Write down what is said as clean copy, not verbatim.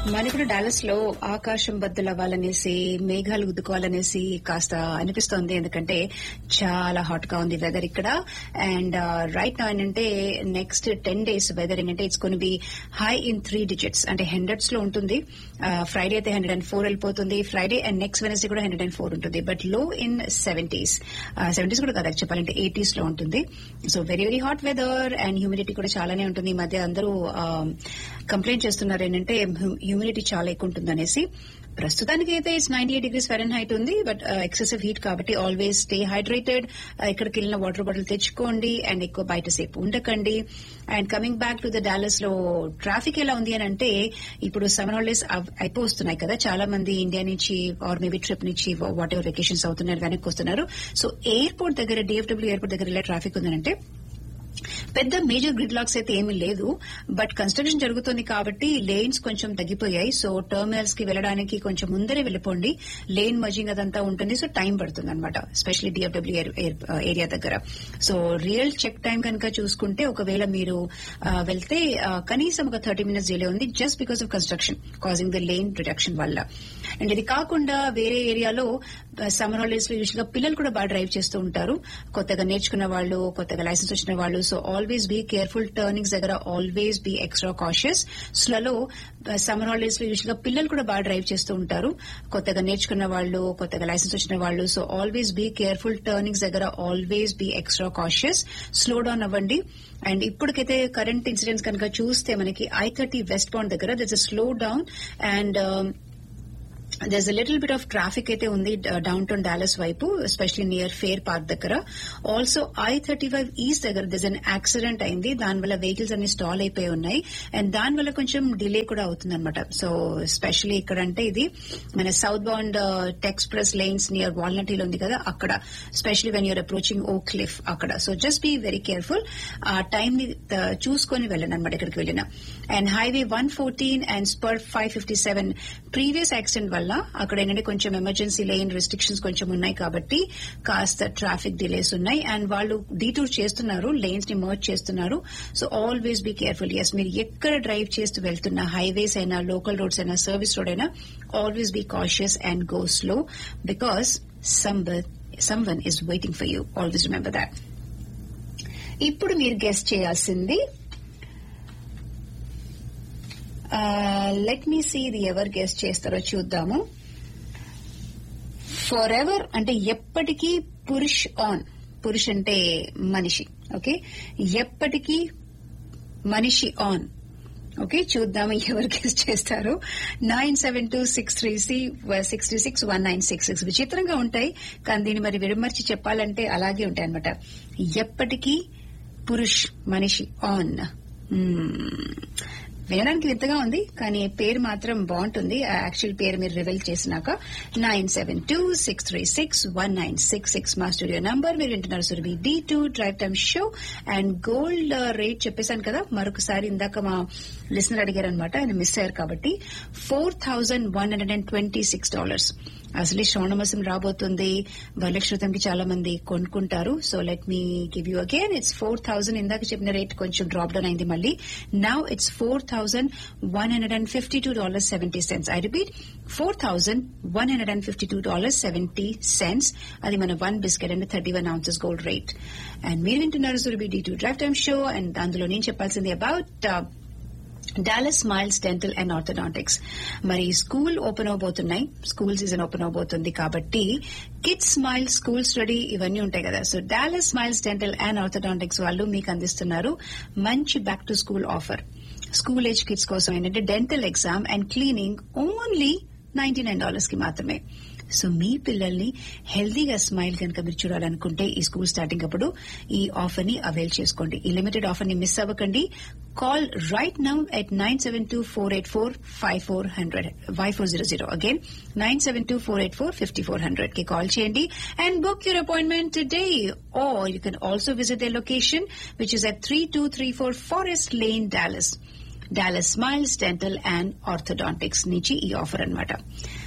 మనకు డాలస్ లో ఆకాశం బద్దలవ్వాలనేసి మేఘాలు గుద్దుకోవాలనేసి కాస్త అనిపిస్తోంది. ఎందుకంటే చాలా హాట్ గా ఉంది వెదర్ ఇక్కడ. అండ్ రైట్ నౌ ఏంటంటే నెక్స్ట్ 10 days వెదర్ ఏంటంటే ఇట్స్ కొని బి హై ఇన్ 3 digits, అంటే హండ్రెడ్స్ లో ఉంటుంది. ఫ్రైడే అయితే 104 వెళ్ళిపోతుంది, ఫ్రైడే అండ్ నెక్స్ట్ వెనస్డే కూడా 104 ఉంటుంది. బట్ లో ఇన్ 70s కూడా కదా చెప్పాలంటే 80s లో ఉంటుంది. So very very hot weather and humidity కూడా చాలానే ఉంటుంది. ఈ మధ్య అందరూ కంప్లైంట్ చేస్తున్నారు ఏంటంటే హ్యూమిడిటీ చాలా ఎక్కువ ఉంటుందనేసి. ప్రస్తుతానికి అయితే ఇట్స్ 98 degrees Fahrenheit ఉంది. బట్ ఎక్సెసివ్ హీట్ కాబట్టి ఆల్వేస్ స్టే హైడ్రేటెడ్. ఎక్కడికి వెళ్ళిన వాటర్ బాటిల్ తెచ్చుకోండి అండ్ ఎక్కువ బయట సేపు ఉండకండి. And coming back to the Dallas లో ట్రాఫిక్ ఎలా ఉంది అని అంటే, ఇప్పుడు సమ్మర్ హాలిడేస్ అయిపోతున్నాయి కదా, చాలా మంది ఇండియా నుంచి ఆర్ మేబీ ట్రిప్ నుంచి వాట్ ఎవర్ వెకేషన్స్ అవుతున్నారు, వెనక్కి వస్తున్నారు. సో ఎయిర్పోర్ట్ దగ్గర, DFW ఎయిర్పోర్ట్ దగ్గర ఇలా ట్రాఫిక్ ఉందంటే పెద్ద మేజర్ గ్రిడ్ లాక్స్ అయితే ఏమీ లేదు. బట్ కన్స్ట్రక్షన్ జరుగుతుంది కాబట్టి లేన్స్ కొంచెం తగ్గిపోయాయి. సో టర్మినల్స్ కి వెళ్ళడానికి కొంచెం ముందరే వెళ్ళిపోండి. లేన్ మర్జింగ్ అదంతా ఉంటుంది, సో టైం పడుతుంది అనమాట, ఎస్పెషల్లీ DFW ఏరియా దగ్గర. సో రియల్ చెక్ టైం కనుక చూసుకుంటే ఒకవేళ మీరు వెళ్తే కనీసం ఒక 30 minutes డిలే ఉంది, just because of construction causing the lane reduction వల్ల. అండ్ ఇది కాకుండా వేరే ఏరియాలో సమ్మర్ హాలిడేస్ లో యూజువల్ గా పిల్లలు కూడా బాగా డ్రైవ్ చేస్తూ ఉంటారు, కొత్తగా నేర్చుకున్న వాళ్ళు, కొత్తగా లైసెన్స్ వచ్చిన వాళ్ళు. So always be careful. Turnings దగ్గర always be extra cautious. Slow summer holidays లో యూజువల్ గా పిల్లలు కూడా బాగా డ్రైవ్ చేస్తూ ఉంటారు, కొత్తగా నేర్చుకున్న వాళ్ళు, కొత్తగా లైసెన్స్ వచ్చిన వాళ్ళు. So always be careful. Turnings దగ్గర always be extra cautious. Slow down అవ్వండి. అండ్ ఇప్పటికైతే కరెంట్ ఇన్సిడెంట్స్ కనుక చూస్తే మనకి I-30 వెస్ట్ బౌండ్ దగ్గర that's a slow down and there's a little bit of traffic అయితే ఉంది డౌన్ టౌన్ డాలస్ వైపు, ఎస్పెషల్లీ నియర్ ఫేర్ పార్క్ దగ్గర. ఆల్సో I-35 ఈస్ట్ దగ్గర there's an యాక్సిడెంట్ అయింది, దానివల్ల వెహికల్స్ అన్ని స్టాల్ అయిపోయి ఉన్నాయి అండ్ దానివల్ల కొంచెం డిలే కూడా అవుతుంది అనమాట. సో ఎస్పెషల్లీ ఇక్కడ అంటే ఇది మన south bound express lines near walnut hill ఉంది కదా, అక్కడ ఎస్పెషల్లీ వెన్ యూర్ అప్రోచింగ్ ఓక్ క్లిఫ్ అక్కడ. So just be very careful. ఆ టైం ని చూసుకొని వెళ్ళండి అనమాట ఎక్కడికి వెళ్ళినా. And highway 114 and spur 557 previous accident వల్ల అక్కడ ఏంటంటే కొంచెం ఎమర్జెన్సీ లేన్ రెస్ట్రిక్షన్స్ కొంచెం ఉన్నాయి కాబట్టి కాస్త ట్రాఫిక్ డిలేస్ ఉన్నాయి. అండ్ వాళ్ళు డీటూర్ చేస్తున్నారు, లేన్స్ ని మర్జ్ చేస్తున్నారు. So always be careful. Yes, మీరు ఎక్కడ డ్రైవ్ చేస్తూ వెళ్తున్నా, హైవేస్ అయినా, లోకల్ రోడ్స్ అయినా, సర్వీస్ రోడ్ అయినా, always be cautious and go slow because someone is waiting for you. Always remember that. ఇప్పుడు మీరు గెస్ చేయాల్సింది లెట్ మీ సీ ఇది ఎవరు గెస్ట్ చేస్తారో చూద్దాము. ఫర్ ఎవర్ అంటే ఎప్పటికీ పురుష్ ఆన్. పురుష్ అంటే మనిషి, ఓకే, ఎప్పటికీ మనిషి ఆన్. ఓకే, చూద్దాము ఎవరు గెస్ట్ చేస్తారు. 9726361966 విచిత్రంగా ఉంటాయి కానీ దీన్ని మరి విడమర్చి చెప్పాలంటే అలాగే ఉంటాయి అనమాట. ఎప్పటికీ పురుష్ మనిషి ఆన్. వినడానికి వింతగా ఉంది కానీ పేరు మాత్రం బాగుంటుంది. యాక్చువల్ పేరు మీరు రివీల్ చేసినాక 9726361966 మా స్టూడియో నంబర్. మీరు వింటున్నారు Surabhi D2 drive time show. And gold rate చెప్పేశాను కదా, మరొకసారి ఇందాక మా లిసనర్ అడిగారు అనమాట, ఆయన మిస్ అయ్యారు కాబట్టి $4,126. అసలు శ్రవణ మాసం రాబోతుంది, వరలక్ష్మికి చాలా మంది కొనుక్కుంటారు. So let me give you again. It's 4,000. ఇందాక చెప్పిన రేట్ కొంచెం డ్రాప్ డౌన్ అయింది మళ్ళీ. Now it's $4,152.70. I repeat, $4,152.70. అది మన 1 biscuit and 31 ounces gold rate. And మీరు వింటున్నారు Surabhi D2 drive time show. And అందులో నేను చెప్పాల్సింది about Dallas smiles dental and orthodontics. మరి school open అవబోతున్నాయి, school season open అవబోతుంది కాబట్టి కిడ్స్ స్మైల్, స్కూల్ స్టడీ ఇవన్నీ ఉంటాయి కదా. So Dallas smiles dental and orthodontics వాళ్ళు మీకు అందిస్తున్నారు మంచి back to school offer. School age kids కోసం ఏంటంటే dental exam and cleaning only $99 కి మాత్రమే. సో మీ పిల్లల్ని హెల్దీగా స్మైల్ కనుక మీరు చూడాలనుకుంటే ఈ స్కూల్ స్టార్టింగ్ అప్పుడు ఈ ఆఫర్ ని అవైల్ చేసుకోండి. ఈ లిమిటెడ్ ఆఫర్ ని మిస్ అవ్వకండి. Call right now at 972-484-5400. Again 972-484-5400 కి కాల్ చేయండి and book your appointment today. Are you can also visit the location which is at 3234 Forest Lane, Dallas. Dallas Smiles Dental and Orthodontics నుంచి ఈ offer అన్నమాట.